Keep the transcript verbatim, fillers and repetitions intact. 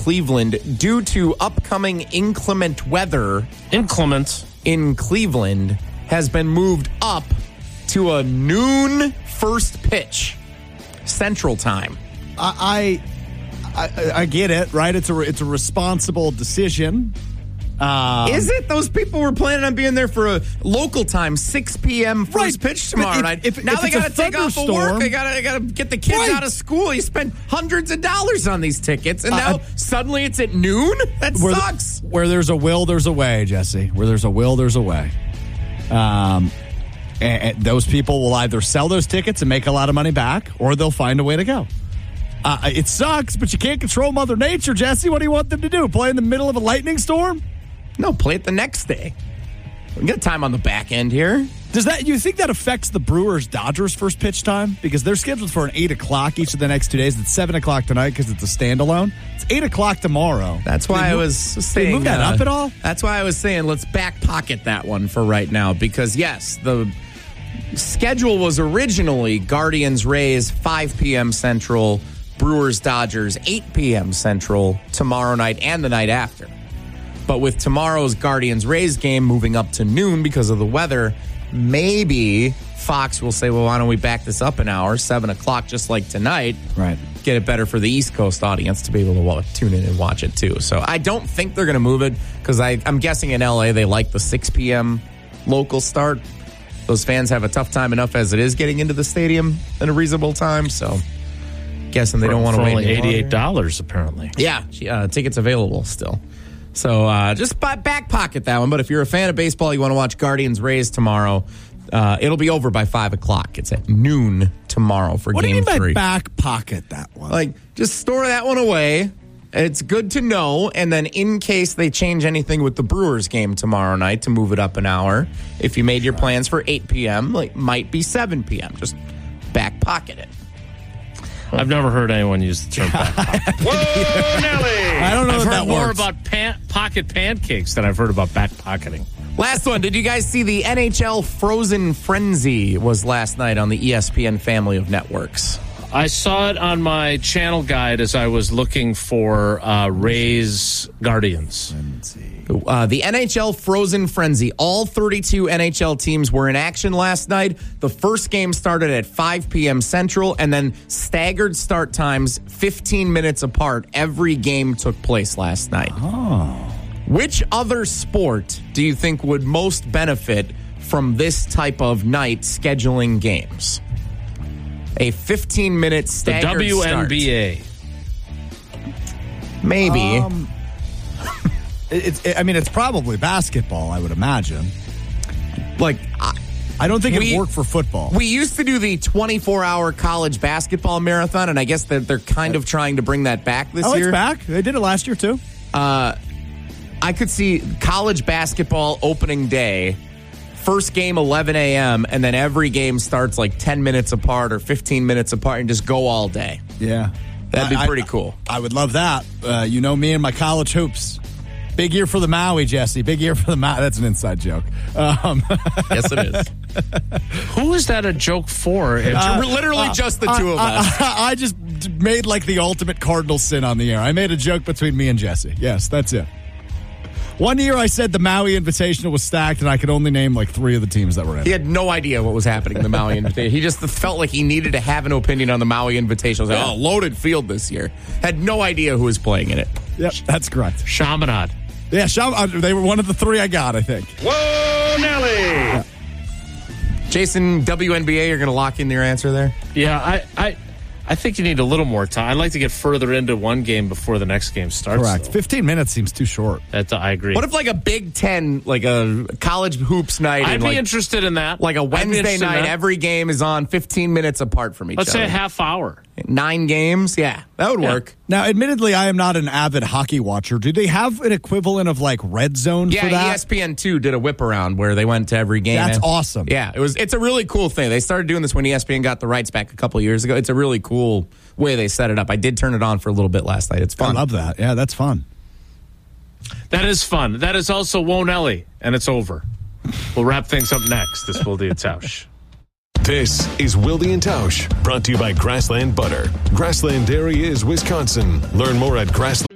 Cleveland due to upcoming inclement weather. Inclement. In Cleveland has been moved up to a noon first pitch Central Time. I I, I, I get it, right? It's a it's a responsible decision. Um, Is it? Those people were planning on being there for a local time, six p.m. first right, pitch tomorrow if, night. If, now if they got to take off of work. They got to got to get the kids right. out of school. You spend hundreds of dollars on these tickets, and now uh, suddenly it's at noon? That where sucks. The, where there's a will, there's a way, Jesse. Where there's a will, there's a way. Um, and, and those people will either sell those tickets and make a lot of money back, or they'll find a way to go. Uh, it sucks, but you can't control Mother Nature, Jesse. What do you want them to do? Play in the middle of a lightning storm? No, play it the next day. We got time on the back end here. Does that you think that affects the Brewers Dodgers first pitch time? Because they're scheduled for an eight o'clock each of the next two days. It's seven o'clock tonight because it's a standalone. It's eight o'clock tomorrow. That's why I move, was saying. Move that uh, up at all? That's why I was saying let's back pocket that one for right now. Because yes, the schedule was originally Guardians Rays five p.m. Central, Brewers Dodgers eight p.m. Central tomorrow night and the night after. But with tomorrow's Guardians-Rays game moving up to noon because of the weather, maybe Fox will say, well, why don't we back this up an hour, seven o'clock, just like tonight. Right. Get it better for the East Coast audience to be able to wa- tune in and watch it, too. So I don't think they're going to move it because I'm guessing in L A they like the six p.m. local start. Those fans have a tough time enough as it is getting into the stadium in a reasonable time, so guessing they for, don't want to wait only any eighty-eight dollars, apparently. Yeah, uh, tickets available still. So uh, just back pocket that one. But if you're a fan of baseball, you want to watch Guardians Rays tomorrow, uh, it'll be over by five o'clock. It's at noon tomorrow for what game do you mean three. By back pocket that one? Like, just store that one away. It's good to know. And then in case they change anything with the Brewers game tomorrow night to move it up an hour, if you made your plans for eight p.m., like might be seven p.m., just back pocket it. I've never heard anyone use the term back pocket. Whoa, Nelly! I don't know I've if heard that more works. about pan- pocket pancakes than I've heard about back pocketing. Last one. Did you guys see the N H L Frozen Frenzy was last night on the E S P N family of networks? I saw it on my channel guide as I was looking for uh, Rays Guardians. Uh, the N H L Frozen Frenzy. All thirty-two N H L teams were in action last night. The first game started at five p.m. Central, and then staggered start times fifteen minutes apart. Every game took place last night. Oh. Which other sport do you think would most benefit from this type of night scheduling games? A fifteen-minute staggered The W N B A. start. Maybe. Um, it's. It, I mean, it's probably basketball. I would imagine. like, I, I don't think we, it worked for football. We used to do the twenty-four hour college basketball marathon, and I guess that they're kind of trying to bring that back this oh, year. it's back. They did it last year too. Uh, I could see college basketball opening day. First game, eleven a.m., and then every game starts like ten minutes apart or fifteen minutes apart and just go all day. Yeah. That'd be I, pretty I, cool. I would love that. Uh, you know me and my college hoops. Big year for the Maui, Jesse. Big year for the Maui. That's an inside joke. Um, Yes, it is. Who is that a joke for? It- Uh, Literally uh, just the two I, of us. I, I just made like the ultimate cardinal sin on the air. I made a joke between me and Jesse. Yes, that's it. One year I said the Maui Invitational was stacked, and I could only name like three of the teams that were in it. He had no idea what was happening in the Maui Invitational. He just felt like he needed to have an opinion on the Maui Invitational. Like, oh, loaded field this year. Had no idea who was playing in it. Yep, that's correct. Chaminade. Yeah, Sham- uh, they were one of the three I got, I think. Whoa, Nelly! Yeah. Jason, W N B A, you're going to lock in your answer there? Yeah, I, I, I think you need a little more time. I'd like to get further into one game before the next game starts. Correct. though. fifteen minutes seems too short. That, I agree. What if like a Big Ten, like a college hoops night? I'd and be like, interested in that. like a I'd be Wednesday interested in night, that. every game is on fifteen minutes apart from each Let's other. say a half hour. Nine games? Yeah, that would Yeah. work. Now, admittedly, I am not an avid hockey watcher. Do they have an equivalent of like Red Zone Yeah, for that? E S P N two did a whip around where they went to every game. That's and- awesome. Yeah, it was. It's a really cool thing. They started doing this when E S P N got the rights back a couple years ago. It's a really cool way they set it up. I did turn it on for a little bit last night. It's I fun. love that. Yeah, that's fun. That is fun. That is also Whoa Nelly, and it's over. We'll wrap things up next. This will be a Tausch. This is Wilde and Tausch, brought to you by Grassland Butter. Grassland Dairy is Wisconsin. Learn more at grassland